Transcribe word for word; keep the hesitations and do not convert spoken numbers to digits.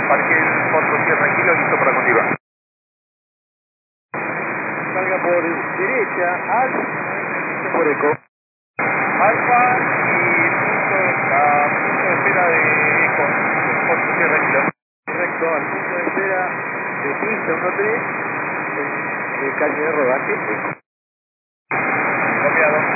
Parque por Lucía tranquilo, listo para continuar. Salga por derecha, alfa, por eco. Alfa y punto, a punto de espera de eco, por Lucía tranquilo. Correcto, al punto de espera de pista uno tres, de calle de rodaje, eco. Copiado.